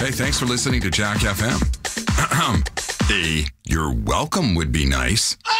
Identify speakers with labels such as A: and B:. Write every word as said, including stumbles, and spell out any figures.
A: say thanks for listening to Jack F M. A, you're welcome would be nice.